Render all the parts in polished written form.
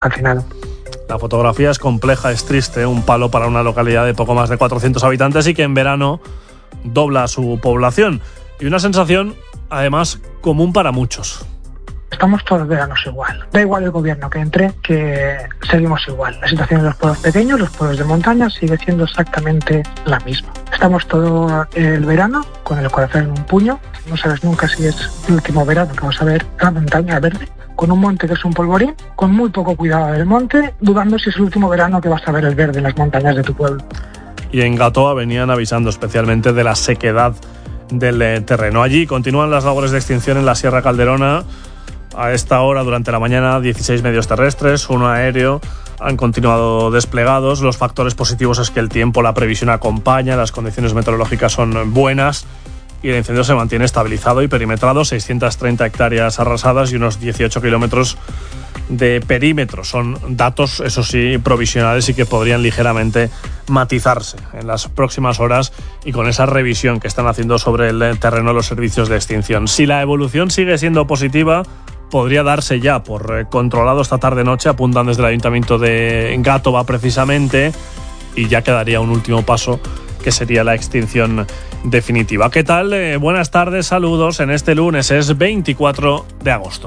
al final. La fotografía es compleja, es triste, un palo para una localidad de poco más de 400 habitantes y que en verano dobla su población. Y una sensación, además, común para muchos. Estamos todos los veranos igual. Da igual el gobierno que entre, que seguimos igual. La situación de los pueblos pequeños, los pueblos de montaña, sigue siendo exactamente la misma. Estamos todo el verano con el corazón en un puño. No sabes nunca si es el último verano que vas a ver la montaña verde, con un monte que es un polvorín, con muy poco cuidado del monte, dudando si es el último verano que vas a ver el verde en las montañas de tu pueblo. Y en Gatoa venían avisando especialmente de la sequedad del terreno. Allí continúan las labores de extinción en la Sierra Calderona. A esta hora, durante la mañana, 16 medios terrestres, uno aéreo, han continuado desplegados. Los factores positivos es que el tiempo, la previsión acompaña, las condiciones meteorológicas son buenas y el incendio se mantiene estabilizado y perimetrado. 630 hectáreas arrasadas y unos 18 kilómetros de perímetro. Son datos, eso sí, provisionales y que podrían ligeramente matizarse en las próximas horas y con esa revisión que están haciendo sobre el terreno los servicios de extinción. Si la evolución sigue siendo positiva, podría darse ya por controlado esta tarde-noche, apuntan desde el Ayuntamiento de Gatoa precisamente, y ya quedaría un último paso que sería la extinción definitiva. ¿Qué tal? Buenas tardes, saludos. En este lunes es 24 de agosto.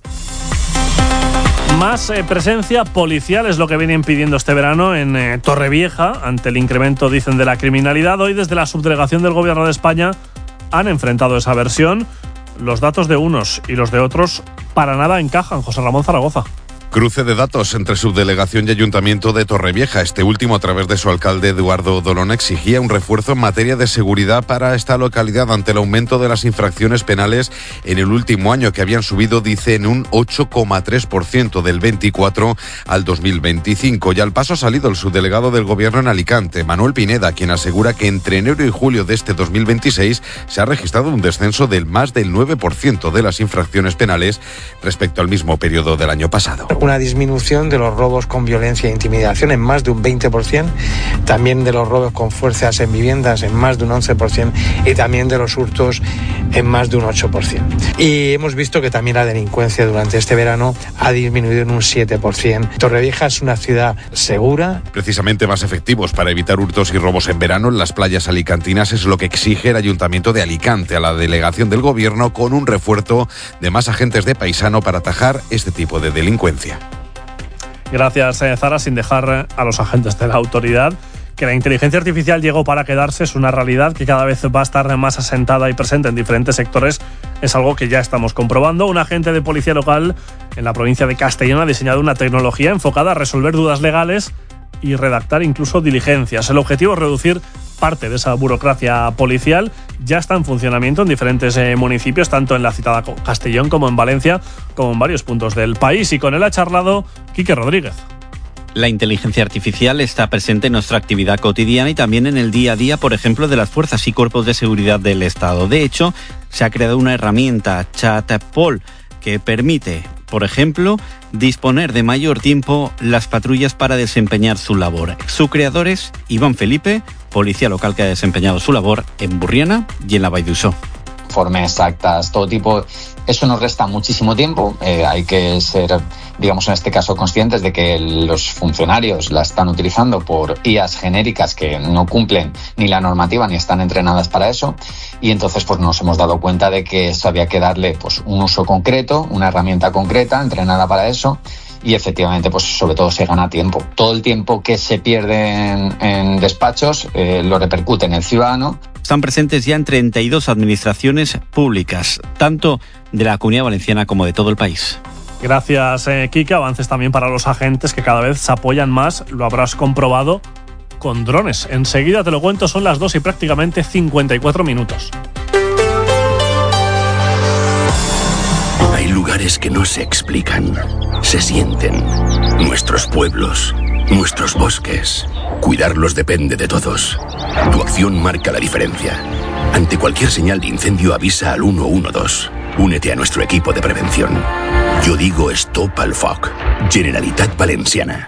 Más presencia policial es lo que vienen pidiendo este verano en Torrevieja ante el incremento, dicen, de la criminalidad. Hoy desde la subdelegación del Gobierno de España han enfrentado esa versión. Los datos de unos y los de otros para nada encajan. José Ramón Zaragoza. Cruce de datos entre Subdelegación y Ayuntamiento de Torrevieja. Este último, a través de su alcalde Eduardo Dolón, exigía un refuerzo en materia de seguridad para esta localidad ante el aumento de las infracciones penales en el último año, que habían subido, dice, en un 8,3% del 24 al 2025. Y al paso ha salido el subdelegado del Gobierno en Alicante, Manuel Pineda, quien asegura que entre enero y julio de este 2026 se ha registrado un descenso del más del 9% de las infracciones penales respecto al mismo periodo del año pasado. Una disminución de los robos con violencia e intimidación en más de un 20%, también de los robos con fuerzas en viviendas en más de un 11% y también de los hurtos en más de un 8%. Y hemos visto que también la delincuencia durante este verano ha disminuido en un 7%. Torrevieja es una ciudad segura. Precisamente más efectivos para evitar hurtos y robos en verano en las playas alicantinas es lo que exige el Ayuntamiento de Alicante a la delegación del Gobierno, con un refuerzo de más agentes de paisano para atajar este tipo de delincuencia. Gracias, Zara. Sin dejar a los agentes de la autoridad, que la inteligencia artificial llegó para quedarse, es una realidad que cada vez va a estar más asentada y presente en diferentes sectores. Es algo que ya estamos comprobando. Un agente de policía local en la provincia de Castellón ha diseñado una tecnología enfocada a resolver dudas legales y redactar incluso diligencias. El objetivo es reducir parte de esa burocracia policial. Ya está en funcionamiento en diferentes municipios, tanto en la citada Castellón como en Valencia, como en varios puntos del país. Y con él ha charlado Quique Rodríguez. La inteligencia artificial está presente en nuestra actividad cotidiana y también en el día a día, por ejemplo, de las fuerzas y cuerpos de seguridad del Estado. De hecho, se ha creado una herramienta, ChatPol, que permite, por ejemplo, disponer de mayor tiempo las patrullas para desempeñar su labor. Su creador es Iván Felipe, policía local que ha desempeñado su labor en Burriana y en la Vall d'Uixó. Informes, actas, todo tipo. Eso nos resta muchísimo tiempo. Hay que ser, digamos, en este caso, conscientes de que los funcionarios la están utilizando por IAs genéricas que no cumplen ni la normativa ni están entrenadas para eso. Y entonces pues nos hemos dado cuenta de que esto había que darle pues un uso concreto, una herramienta concreta, entrenada para eso. Y efectivamente, pues sobre todo se gana tiempo. Todo el tiempo que se pierde en despachos lo repercute en el ciudadano. Están presentes ya en 32 administraciones públicas, tanto de la Comunidad Valenciana como de todo el país. Gracias, Kike. Avances también para los agentes que cada vez se apoyan más, lo habrás comprobado, con drones. Enseguida te lo cuento, son las 2 y prácticamente 54 minutos. Hay lugares que no se explican, se sienten. Nuestros pueblos, nuestros bosques. Cuidarlos depende de todos. Tu acción marca la diferencia. Ante cualquier señal de incendio, avisa al 112. Únete a nuestro equipo de prevención. Yo digo Stop al Foc. Generalitat Valenciana.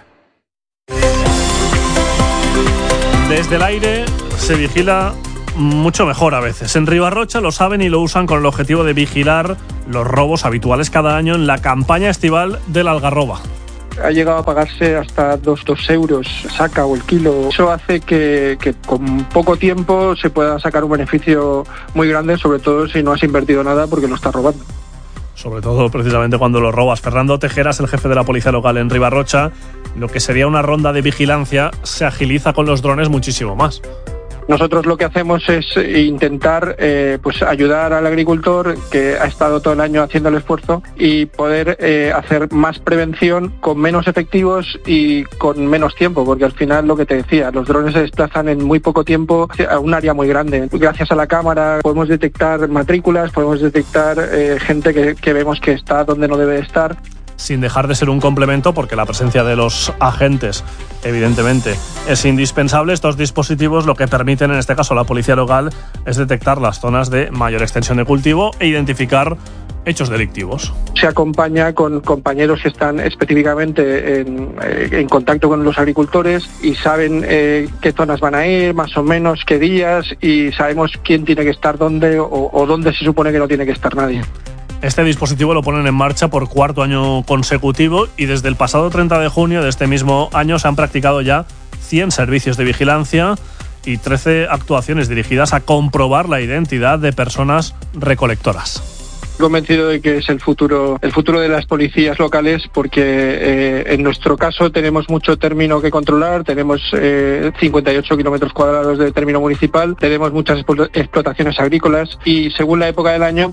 Desde el aire se vigila mucho mejor a veces. En Ribarrocha lo saben y lo usan con el objetivo de vigilar los robos habituales cada año en la campaña estival del Algarroba. ha llegado a pagarse hasta 2 euros saca o el kilo. Eso hace que con poco tiempo se pueda sacar un beneficio muy grande, sobre todo si no has invertido nada porque lo estás robando. Sobre todo precisamente cuando lo robas. Fernando Tejeras, el jefe de la policía local en Ribarrocha, lo que sería una ronda de vigilancia se agiliza con los drones muchísimo más. Nosotros lo que hacemos es intentar ayudar al agricultor que ha estado todo el año haciendo el esfuerzo y poder hacer más prevención con menos efectivos y con menos tiempo, porque al final lo que te decía, los drones se desplazan en muy poco tiempo a un área muy grande. Gracias a la cámara podemos detectar matrículas, podemos detectar gente que vemos que está donde no debe estar. Sin dejar de ser un complemento, porque la presencia de los agentes, evidentemente, es indispensable. Estos dispositivos lo que permiten, en este caso a la policía local, es detectar las zonas de mayor extensión de cultivo e identificar hechos delictivos. Se acompaña con compañeros que están específicamente en contacto con los agricultores y saben qué zonas van a ir, más o menos qué días, y sabemos quién tiene que estar dónde o dónde se supone que no tiene que estar nadie. Este dispositivo lo ponen en marcha por 4º año consecutivo y desde el pasado 30 de junio de este mismo año se han practicado ya 100 servicios de vigilancia y 13 actuaciones dirigidas a comprobar la identidad de personas recolectoras. Convencido de que es el futuro de las policías locales, porque en nuestro caso tenemos mucho término que controlar, tenemos 58 kilómetros cuadrados de término municipal, tenemos muchas explotaciones agrícolas y según la época del año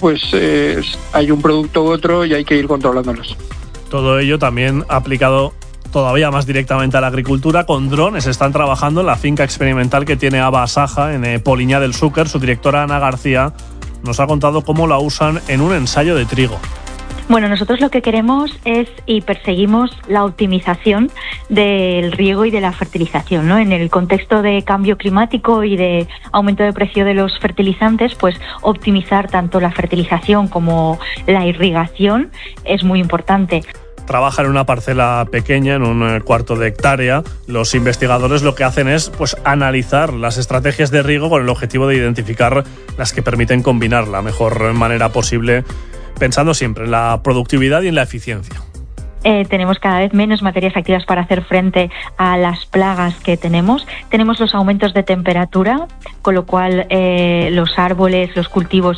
hay un producto u otro y hay que ir controlándolos. Todo ello también aplicado todavía más directamente a la agricultura. Con drones están trabajando en la finca experimental que tiene Aba Saja en Poliña del Xúquer. Su directora Ana García nos ha contado cómo la usan en un ensayo de trigo. Bueno, nosotros lo que queremos es y perseguimos la optimización del riego y de la fertilización, ¿no? En el contexto de cambio climático y de aumento de precio de los fertilizantes, pues optimizar tanto la fertilización como la irrigación es muy importante. Trabaja en una parcela pequeña, en un 1/4 de hectárea. Los investigadores lo que hacen es analizar las estrategias de riego con el objetivo de identificar las que permiten combinar la mejor manera posible, pensando siempre en la productividad y en la eficiencia. Tenemos cada vez menos materias activas para hacer frente a las plagas que tenemos. Tenemos los aumentos de temperatura, con lo cual los árboles, los cultivos,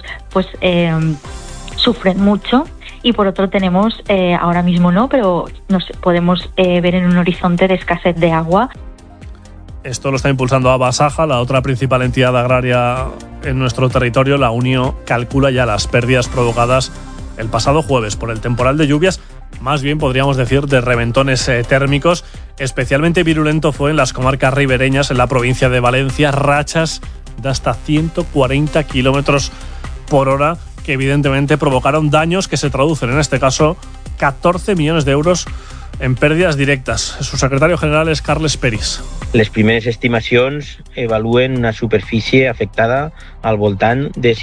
sufren mucho. Y por otro tenemos, ahora mismo no, pero nos podemos ver en un horizonte de escasez de agua. Esto lo está impulsando Aba Saja, la otra principal entidad agraria en nuestro territorio. La UNIO calcula ya las pérdidas provocadas el pasado jueves por el temporal de lluvias, más bien podríamos decir de reventones térmicos. Especialmente virulento fue en las comarcas ribereñas, en la provincia de Valencia, rachas de hasta 140 kilómetros por hora que evidentemente provocaron daños que se traducen, en este caso, 14 millones de euros en pèrdies directes. Su secretari general és Carles Peris. Les primeres estimacions evaluen una superfície afectada al voltant de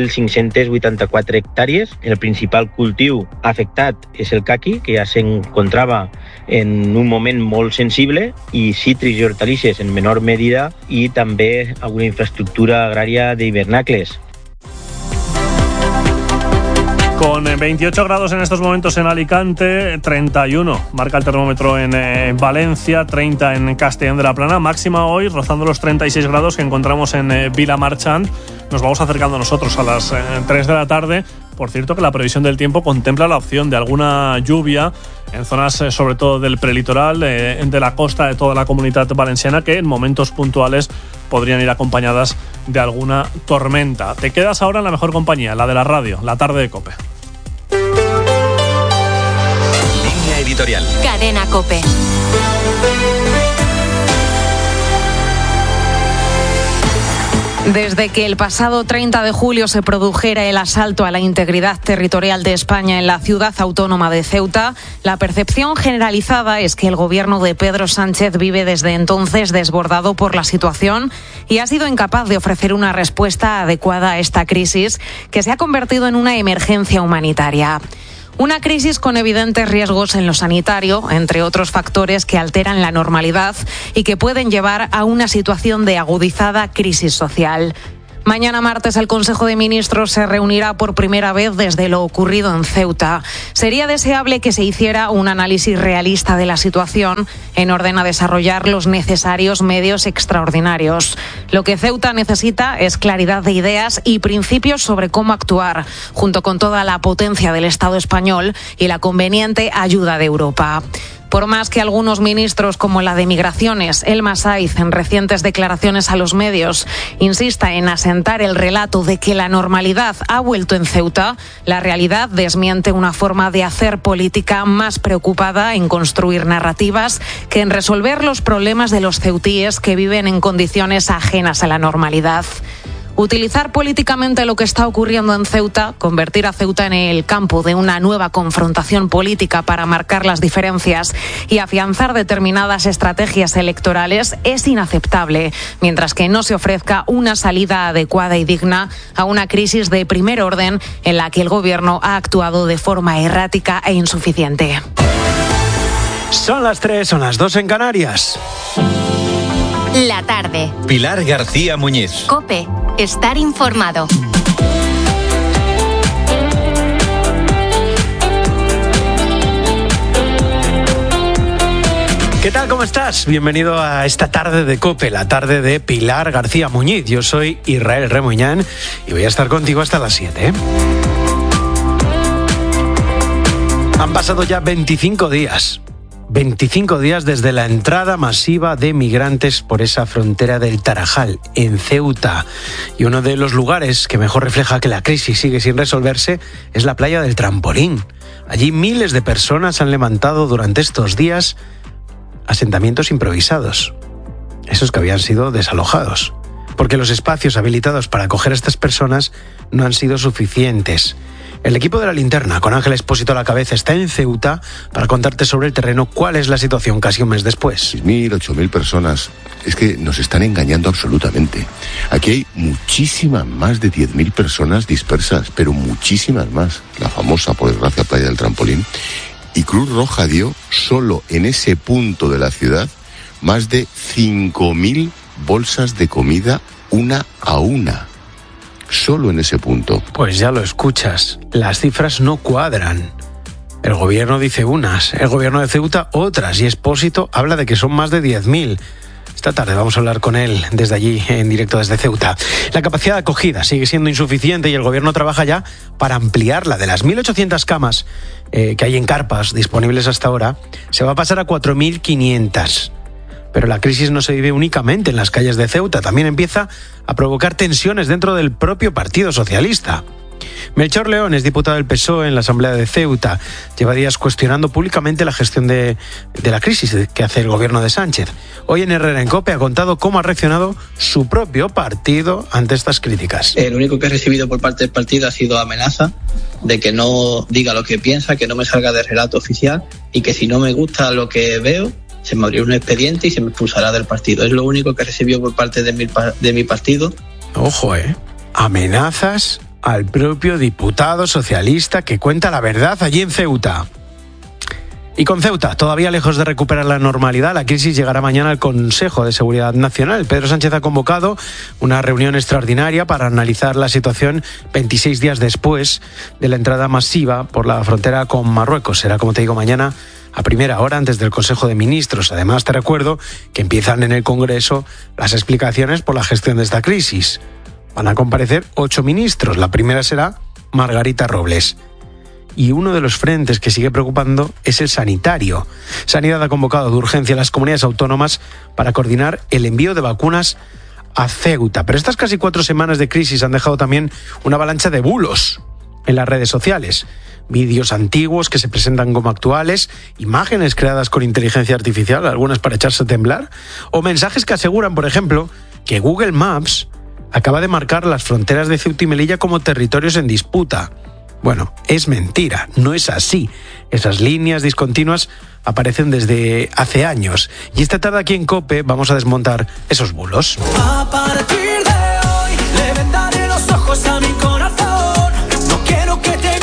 6.584 hectàrees. El principal cultiu afectat és el caqui, que ja s'encontrava en un moment molt sensible, i cítrics i hortalisses en menor medida, i també alguna infraestructura agrària d'hivernacles. Con 28 grados en estos momentos en Alicante, 31 marca el termómetro en Valencia, 30 en Castellón de la Plana, máxima hoy rozando los 36 grados que encontramos en Vilamarchant. Nos vamos acercando nosotros a las 3 de la tarde. Por cierto que la previsión del tiempo contempla la opción de alguna lluvia en zonas sobre todo del prelitoral, de la costa de toda la Comunitat Valenciana, que en momentos puntuales podrían ir acompañadas de alguna tormenta. Te quedas ahora en la mejor compañía, la de la radio, la tarde de COPE. Línea editorial. Cadena COPE. Desde que el pasado 30 de julio se produjera el asalto a la integridad territorial de España en la ciudad autónoma de Ceuta, la percepción generalizada es que el gobierno de Pedro Sánchez vive desde entonces desbordado por la situación y ha sido incapaz de ofrecer una respuesta adecuada a esta crisis que se ha convertido en una emergencia humanitaria. Una crisis con evidentes riesgos en lo sanitario, entre otros factores que alteran la normalidad y que pueden llevar a una situación de agudizada crisis social. Mañana martes el Consejo de Ministros se reunirá por primera vez desde lo ocurrido en Ceuta. Sería deseable que se hiciera un análisis realista de la situación en orden a desarrollar los necesarios medios extraordinarios. Lo que Ceuta necesita es claridad de ideas y principios sobre cómo actuar, junto con toda la potencia del Estado español y la conveniente ayuda de Europa. Por más que algunos ministros, como la de Migraciones, Elma Saiz, en recientes declaraciones a los medios, insista en asentar el relato de que la normalidad ha vuelto en Ceuta, la realidad desmiente una forma de hacer política más preocupada en construir narrativas que en resolver los problemas de los ceutíes que viven en condiciones ajenas a la normalidad. Utilizar políticamente lo que está ocurriendo en Ceuta, convertir a Ceuta en el campo de una nueva confrontación política para marcar las diferencias y afianzar determinadas estrategias electorales es inaceptable, mientras que no se ofrezca una salida adecuada y digna a una crisis de primer orden en la que el Gobierno ha actuado de forma errática e insuficiente. Son las 3, son las 2 en Canarias. La tarde. Pilar García Muñiz. COPE. Estar informado. ¿Qué tal? ¿Cómo estás? Bienvenido a esta tarde de COPE, la tarde de Pilar García Muñiz. Yo soy Israel Remuñán y voy a estar contigo hasta las 7. Han pasado ya 25 días. 25 días desde la entrada masiva de migrantes por esa frontera del Tarajal, en Ceuta. Y uno de los lugares que mejor refleja que la crisis sigue sin resolverse es la playa del Trampolín. Allí miles de personas han levantado durante estos días asentamientos improvisados, esos que habían sido desalojados, porque los espacios habilitados para acoger a estas personas no han sido suficientes. El equipo de La Linterna, con Ángel Expósito a la cabeza, está en Ceuta para contarte sobre el terreno cuál es la situación casi un mes después. 6.000, 8.000 personas. Es que nos están engañando absolutamente. Aquí hay muchísimas más de 10.000 personas dispersas, pero muchísimas más. La famosa, por desgracia, playa del Trampolín. Y Cruz Roja dio, solo en ese punto de la ciudad, más de 5.000 bolsas de comida una a una. Solo en ese punto. Pues ya lo escuchas, las cifras no cuadran. El gobierno dice unas, el gobierno de Ceuta otras, y Expósito habla de que son más de 10.000. Esta tarde vamos a hablar con él desde allí, en directo desde Ceuta. La capacidad de acogida sigue siendo insuficiente y el gobierno trabaja ya para ampliarla. De las 1.800 camas que hay en carpas disponibles hasta ahora, se va a pasar a 4.500. Pero la crisis no se vive únicamente en las calles de Ceuta, también empieza a provocar tensiones dentro del propio Partido Socialista. Melchor León es diputado del PSOE en la Asamblea de Ceuta. Lleva días cuestionando públicamente la gestión de la crisis que hace el gobierno de Sánchez. Hoy en Herrera en COPE ha contado cómo ha reaccionado su propio partido ante estas críticas. Lo único que he recibido por parte del partido ha sido amenaza de que no diga lo que piensa, que no me salga del relato oficial y que si no me gusta lo que veo, se me abrirá un expediente y se me expulsará del partido. Es lo único que recibió por parte de mi partido. Ojo, amenazas al propio diputado socialista que cuenta la verdad allí en Ceuta. Y con Ceuta, todavía lejos de recuperar la normalidad, la crisis llegará mañana al Consejo de Seguridad Nacional. Pedro Sánchez ha convocado una reunión extraordinaria para analizar la situación 26 días después de la entrada masiva por la frontera con Marruecos. Será, como te digo, mañana a primera hora antes del Consejo de Ministros. Además, te recuerdo que empiezan en el Congreso las explicaciones por la gestión de esta crisis. Van a comparecer 8 ministros. La primera será Margarita Robles. Y uno de los frentes que sigue preocupando es el sanitario. Sanidad ha convocado de urgencia a las comunidades autónomas para coordinar el envío de vacunas a Ceuta. Pero estas casi 4 semanas de crisis han dejado también una avalancha de bulos en las redes sociales. Vídeos antiguos que se presentan como actuales, imágenes creadas con inteligencia artificial, algunas para echarse a temblar, o mensajes que aseguran, por ejemplo, que Google Maps acaba de marcar las fronteras de Ceuta y Melilla como territorios en disputa. Bueno, es mentira, no es así. Esas líneas discontinuas aparecen desde hace años. Y esta tarde aquí en COPE vamos a desmontar esos bulos. A partir de hoy le vendaré los ojos a mi corazón. No quiero que te mire y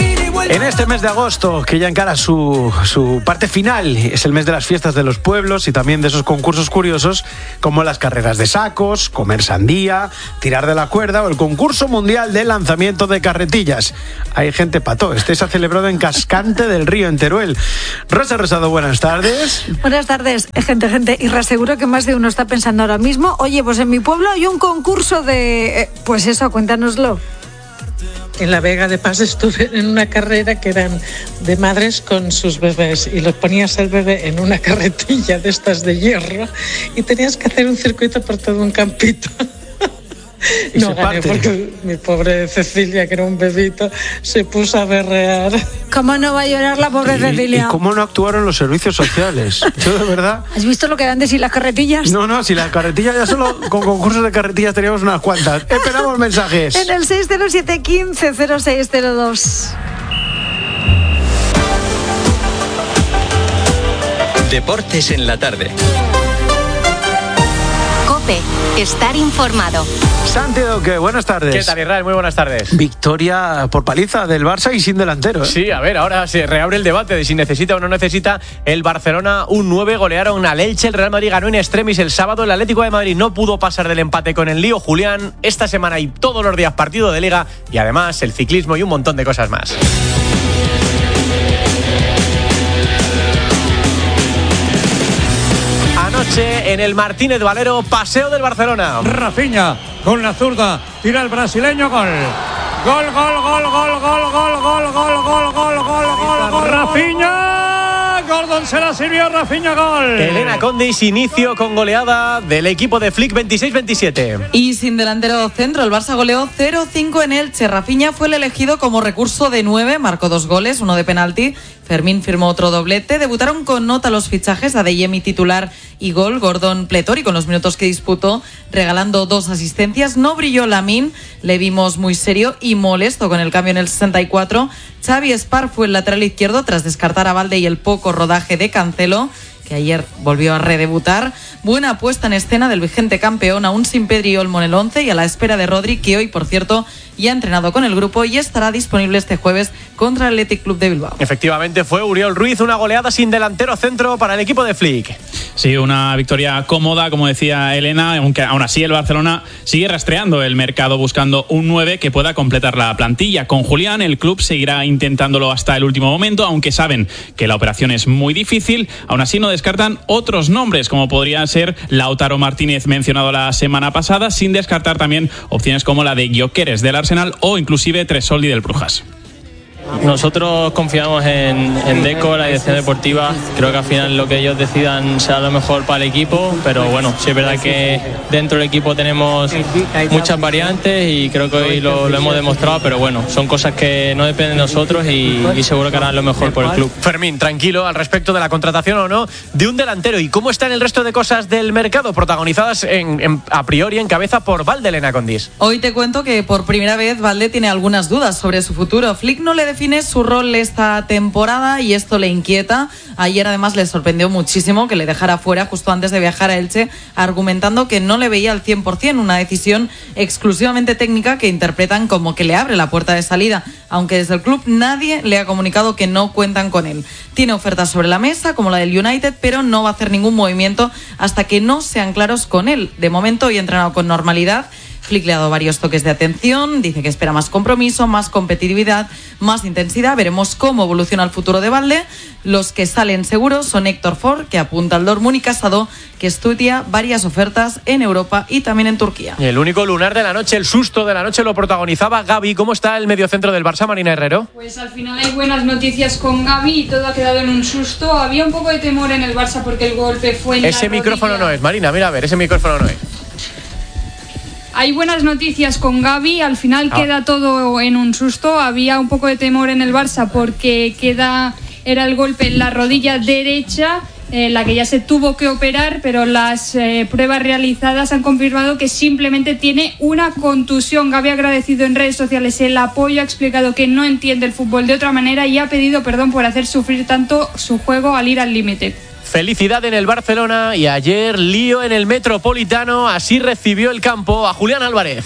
En este mes de agosto, que ya encara su parte final, es el mes de las fiestas de los pueblos y también de esos concursos curiosos como las carreras de sacos, comer sandía, tirar de la cuerda o el concurso mundial de lanzamiento de carretillas. Hay gente pato. Este se ha celebrado en Cascante del Río, en Teruel. Rosa Rosado, buenas tardes. Buenas tardes, gente. Y reaseguro que más de uno está pensando ahora mismo, oye, pues en mi pueblo hay un concurso de... Pues eso, cuéntanoslo. En la Vega de Paz estuve en una carrera que eran de madres con sus bebés y los ponías el bebé en una carretilla de estas de hierro y tenías que hacer un circuito por todo un campito. No gané porque mi pobre Cecilia, que era un bebito, se puso a berrear. ¿Cómo no va a llorar la pobre Cecilia? ¿Y cómo no actuaron los servicios sociales? Yo, de verdad... ¿Has visto lo que dan de si las carretillas? No, si las carretillas ya solo con concursos de carretillas teníamos unas cuantas. Esperamos mensajes. En el 607-15-0602. Deportes en la tarde. COPE. Estar informado. Santi Duque, buenas tardes. ¿Qué tal, Israel? Muy buenas tardes. Victoria por paliza del Barça y sin delantero, ¿eh? Sí, a ver, ahora se reabre el debate de si necesita o no necesita el Barcelona un 9. Golearon al Elche, el Real Madrid ganó en extremis el sábado, el Atlético de Madrid no pudo pasar del empate con el lío Julián. Esta semana hay todos los días partido de Liga y además el ciclismo y un montón de cosas más. Anoche en el Martínez Valero, paseo del Barcelona. Rafinha con la zurda, tira el brasileño, gol. Gol. Rafinha, Gordon se la sirvió, Rafinha, gol. Elena Condis, inicio con goleada del equipo de Flick, 26-27. Y sin delantero centro, el Barça goleó 0-5 en Elche. Rafinha fue el elegido como recurso de 9, marcó 2 goles, uno de penalti. Fermín firmó otro doblete. Debutaron con nota los fichajes, Adeyemi titular y gol, Gordon pletórico con los minutos que disputó, regalando 2 asistencias. No brilló Lamine, le vimos muy serio y molesto con el cambio en el 64. Xavi Espar fue el lateral izquierdo tras descartar a Valde y el poco rodaje de Cancelo, que ayer volvió a redebutar. Buena puesta en escena del vigente campeón, aún sin Pedri Olmo en el 11 y a la espera de Rodri, que hoy, por cierto, ya ha entrenado con el grupo y estará disponible este jueves contra el Athletic Club de Bilbao. Efectivamente fue Uriol Ruiz, una goleada sin delantero centro para el equipo de Flick. Sí, una victoria cómoda, como decía Elena, aunque aún así el Barcelona sigue rastreando el mercado buscando un 9 que pueda completar la plantilla. Con Julián el club seguirá intentándolo hasta el último momento, aunque saben que la operación es muy difícil. Aún así no descartan otros nombres, como podría ser Lautaro Martínez, mencionado la semana pasada, sin descartar también opciones como la de Gyökeres del Arsenal o inclusive Tresoldi del Brujas. Nosotros confiamos en Deco, la dirección deportiva. Creo que al final lo que ellos decidan será lo mejor para el equipo, pero bueno, sí es verdad que dentro del equipo tenemos muchas variantes y creo que hoy lo hemos demostrado, pero bueno, son cosas que no dependen de nosotros y seguro que harán lo mejor por el club. Fermín, tranquilo al respecto de la contratación o no de un delantero. ¿Y cómo están el resto de cosas del mercado protagonizadas a priori en cabeza por Valde, Elena Condis? Hoy te cuento que por primera vez Valde tiene algunas dudas sobre su futuro. Flick no le define su rol esta temporada y esto le inquieta. Ayer además le sorprendió muchísimo que le dejara fuera justo antes de viajar a Elche, argumentando que no le veía al 100%, una decisión exclusivamente técnica que interpretan como que le abre la puerta de salida, aunque desde el club nadie le ha comunicado que no cuentan con él. Tiene ofertas sobre la mesa como la del United, pero no va a hacer ningún movimiento hasta que no sean claros con él. De momento hoy ha entrenado con normalidad. Flick le ha dado varios toques de atención, dice que espera más compromiso, más competitividad, más intensidad. Veremos cómo evoluciona el futuro de Valde. Los que salen seguros son Héctor Ford, que apunta al Dortmund, y Casado, que estudia varias ofertas en Europa y también en Turquía. El único lunar de la noche, el susto de la noche, lo protagonizaba Gavi. ¿Cómo está el mediocentro del Barça, Marina Herrero? Pues al final hay buenas noticias con Gavi y todo ha quedado en un susto. Había un poco de temor en el Barça porque el golpe fue en ese micrófono no es, Marina, mira a ver, ese micrófono no es. Hay buenas noticias con Gavi, al final queda todo en un susto. Había un poco de temor en el Barça porque era el golpe en la rodilla derecha, la que ya se tuvo que operar, pero las pruebas realizadas han confirmado que simplemente tiene una contusión. Gavi ha agradecido en redes sociales el apoyo, ha explicado que no entiende el fútbol de otra manera y ha pedido perdón por hacer sufrir tanto su juego al ir al límite. Felicidad en el Barcelona y ayer lío en el Metropolitano, así recibió el campo a Julián Álvarez.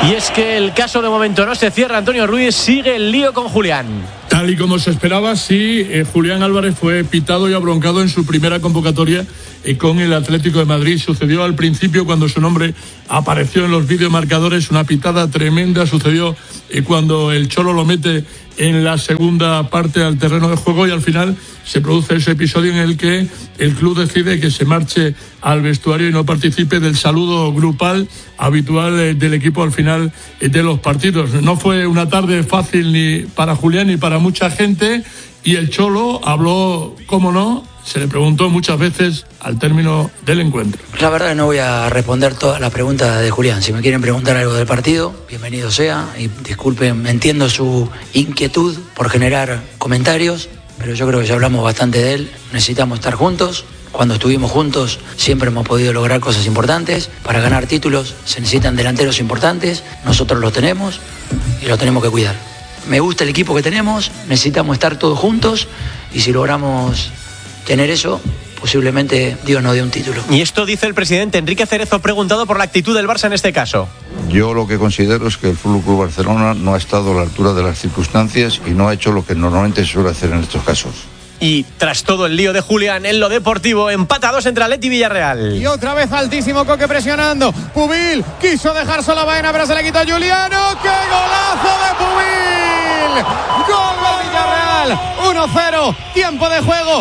Y es que el caso de momento no se cierra, Antonio Ruiz, sigue el lío con Julián. Tal y como se esperaba, sí, Julián Álvarez fue pitado y abroncado en su primera convocatoria con el Atlético de Madrid. Sucedió al principio cuando su nombre apareció en los videomarcadores, una pitada tremenda. Sucedió cuando el Cholo lo mete en la segunda parte al terreno de juego y al final se produce ese episodio en el que el club decide que se marche al vestuario y no participe del saludo grupal habitual del equipo al final de los partidos. No fue una tarde fácil ni para Julián ni para mucha gente y el Cholo habló, cómo no, se le preguntó muchas veces al término del encuentro. La verdad que no voy a responder todas las preguntas de Julián. Si me quieren preguntar algo del partido, bienvenido sea. Y disculpen, entiendo su inquietud por generar comentarios, pero yo creo que ya hablamos bastante de él. Necesitamos estar juntos. Cuando estuvimos juntos siempre hemos podido lograr cosas importantes. Para ganar títulos se necesitan delanteros importantes. Nosotros los tenemos y los tenemos que cuidar. Me gusta el equipo que tenemos, necesitamos estar todos juntos y si logramos tener eso, posiblemente Dios nos dé un título. Y esto dice el presidente Enrique Cerezo, preguntado por la actitud del Barça en este caso. Yo lo que considero es que el FC Barcelona no ha estado a la altura de las circunstancias y no ha hecho lo que normalmente se suele hacer en estos casos. Y tras todo el lío de Julián en lo deportivo, empatados entre Atleti y Villarreal. Y otra vez altísimo Coque presionando. Pubil quiso dejar sola Baena, pero se le quitó a Juliano. ¡Qué golazo de Pubil! ¡Gol del Villarreal! 1-0, tiempo de juego.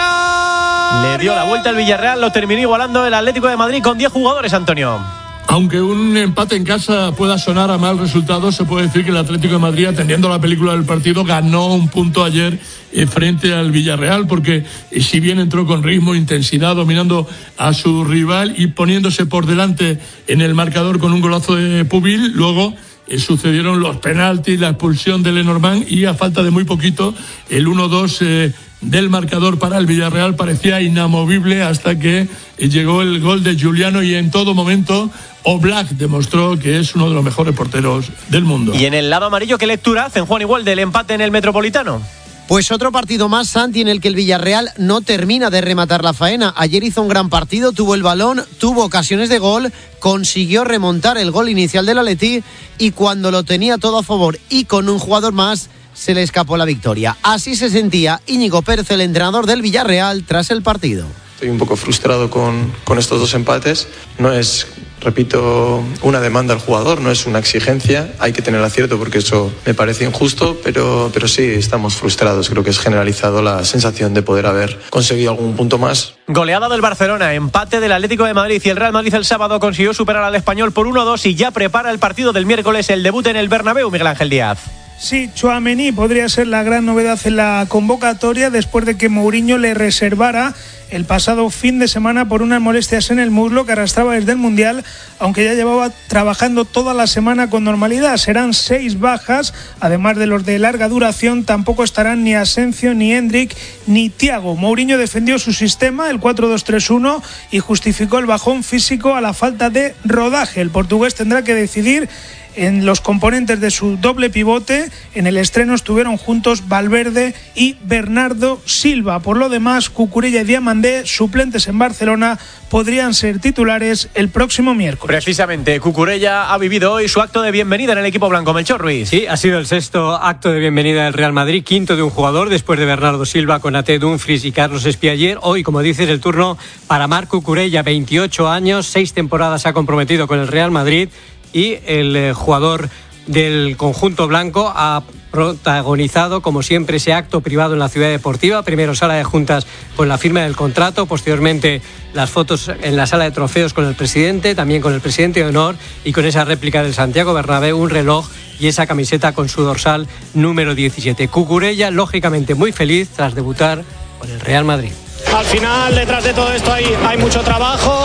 Gerard. Le dio la vuelta al Villarreal, lo terminó igualando el Atlético de Madrid con 10 jugadores, Antonio. Aunque un empate en casa pueda sonar a mal resultado, se puede decir que el Atlético de Madrid, atendiendo a la película del partido, ganó un punto ayer frente al Villarreal, porque si bien entró con ritmo, intensidad, dominando a su rival y poniéndose por delante en el marcador con un golazo de Pubil, luego sucedieron los penaltis, la expulsión de Lenormand y a falta de muy poquito el 1-2 del marcador para el Villarreal parecía inamovible hasta que llegó el gol de Juliano y en todo momento Oblak demostró que es uno de los mejores porteros del mundo. Y en el lado amarillo, ¿qué lectura hacen, Juan, igual del empate en el Metropolitano? Pues otro partido más, Santi, en el que el Villarreal no termina de rematar la faena. Ayer hizo un gran partido, tuvo el balón, tuvo ocasiones de gol, consiguió remontar el gol inicial del Atleti y cuando lo tenía todo a favor y con un jugador más, se le escapó la victoria. Así se sentía Íñigo Pérez, el entrenador del Villarreal, tras el partido. Estoy un poco frustrado con estos dos empates. No es, repito, una demanda al jugador, no es una exigencia. Hay que tener acierto porque eso me parece injusto, pero sí estamos frustrados. Creo que es generalizado la sensación de poder haber conseguido algún punto más. Goleada del Barcelona, empate del Atlético de Madrid y el Real Madrid el sábado consiguió superar al Español por 1-2 y ya prepara el partido del miércoles, el debut en el Bernabéu, Miguel Ángel Díaz. Sí, Tchouaméni podría ser la gran novedad en la convocatoria después de que Mourinho le reservara el pasado fin de semana por unas molestias en el muslo que arrastraba desde el Mundial, aunque ya llevaba trabajando toda la semana con normalidad. Serán 6 bajas, además de los de larga duración. Tampoco estarán ni Asensio, ni Hendrik, ni Thiago. Mourinho defendió su sistema, el 4-2-3-1, y justificó el bajón físico a la falta de rodaje. El portugués tendrá que decidir en los componentes de su doble pivote. En el estreno estuvieron juntos Valverde y Bernardo Silva. Por lo demás, Cucurella y Diamandé, suplentes en Barcelona, podrían ser titulares el próximo miércoles. Precisamente, Cucurella ha vivido hoy su acto de bienvenida en el equipo blanco. Melchor Ruiz. Sí, ha sido el 6º acto de bienvenida del Real Madrid, 5º de un jugador, después de Bernardo Silva, Konaté, Dumfries y Carlos Espialler. Hoy, como dices, el turno para Marc Cucurella, 28 años, 6 temporadas ha comprometido con el Real Madrid. Y el jugador del conjunto blanco ha protagonizado, como siempre, ese acto privado en la ciudad deportiva. Primero sala de juntas con la firma del contrato, posteriormente las fotos en la sala de trofeos con el presidente, también con el presidente de honor y con esa réplica del Santiago Bernabéu, un reloj y esa camiseta con su dorsal número 17. Cucurella, lógicamente, muy feliz tras debutar con el Real Madrid. Al final, detrás de todo esto hay mucho trabajo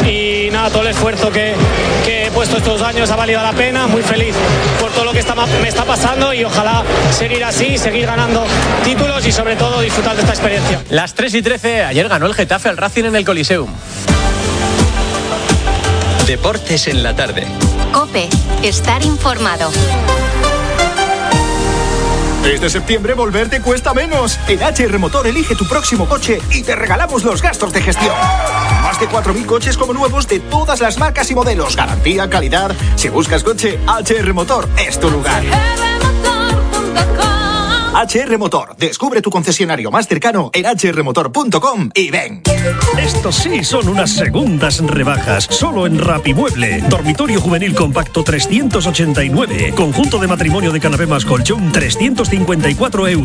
y nada, todo el esfuerzo que he puesto estos años ha valido la pena. Muy feliz por todo lo que me está pasando y ojalá seguir así, seguir ganando títulos y sobre todo disfrutar de esta experiencia. Las 3:13, ayer ganó el Getafe al Racing en el Coliseum. Deportes en la tarde. COPE, estar informado. Desde septiembre volverte cuesta menos. En HR Motor elige tu próximo coche y te regalamos los gastos de gestión. Más de 4.000 coches como nuevos de todas las marcas y modelos. Garantía, calidad. Si buscas coche, HR Motor es tu lugar. HR Motor. Descubre tu concesionario más cercano en hrmotor.com y ven. Estos sí son unas segundas rebajas. Solo en Rapimueble. Dormitorio juvenil compacto 389. Conjunto de matrimonio de canapé más colchón 354 euros.